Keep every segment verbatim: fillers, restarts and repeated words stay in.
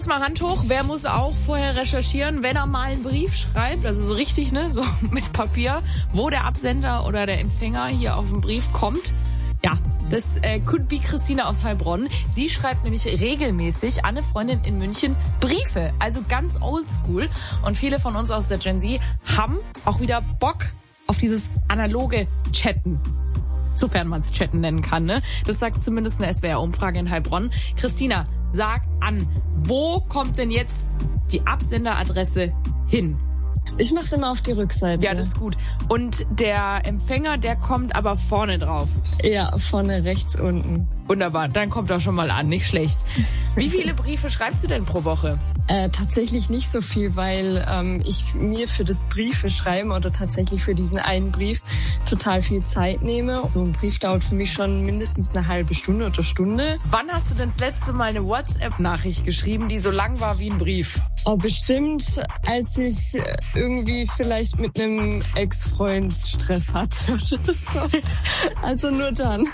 Kurz mal Hand hoch, wer muss auch vorher recherchieren, wenn er mal einen Brief schreibt, also so richtig, ne, so mit Papier, wo der Absender oder der Empfänger hier auf den Brief kommt. Ja, das äh, could be Christina aus Heilbronn. Sie schreibt nämlich regelmäßig an eine Freundin in München Briefe, also ganz oldschool. Und viele von uns aus der Gen Z haben auch wieder Bock auf dieses analoge Chatten. Sofern man es Chatten nennen kann, ne? Das sagt zumindest eine S W R-Umfrage in Heilbronn. Christina, sag an, wo kommt denn jetzt die Absenderadresse hin? Ich mach's immer auf die Rückseite. Ja, das ist gut. Und der Empfänger, der kommt aber vorne drauf. Ja, vorne rechts unten. Wunderbar, dann kommt er schon mal an, nicht schlecht. Wie viele Briefe schreibst du denn pro Woche? Äh, tatsächlich nicht so viel, weil ähm, ich mir für das Briefe schreiben oder tatsächlich für diesen einen Brief total viel Zeit nehme. So ein Brief dauert für mich schon mindestens eine halbe Stunde oder Stunde. Wann hast du denn das letzte Mal eine WhatsApp-Nachricht geschrieben, die so lang war wie ein Brief? Oh, bestimmt, als ich irgendwie vielleicht mit einem Ex-Freund Stress hatte oder so. Also nur dann.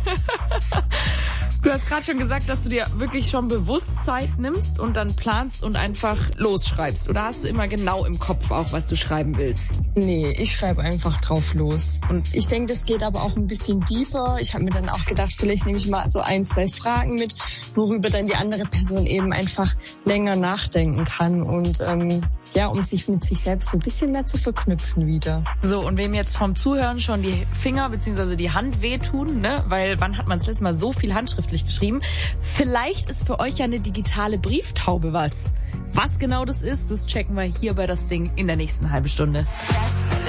Du hast gerade schon gesagt, dass du dir wirklich schon bewusst Zeit nimmst und dann planst und einfach losschreibst. Oder hast du immer genau im Kopf auch, was du schreiben willst? Nee, ich schreibe einfach drauf los. Und ich denke, das geht aber auch ein bisschen deeper. Ich habe mir dann auch gedacht, vielleicht nehme ich mal so ein, zwei Fragen mit, worüber dann die andere Person eben einfach länger nachdenken kann. Und ähm, ja, um sich mit sich selbst so ein bisschen mehr zu verknüpfen wieder. So, und wem jetzt vom Zuhören schon die Finger bzw. die Hand wehtun, ne? Weil wann hat man das letzte Mal so viel handschriftlich geschrieben? Vielleicht ist für euch ja eine digitale Brieftaube was. Was genau das ist, das checken wir hier bei das Ding in der nächsten halben Stunde.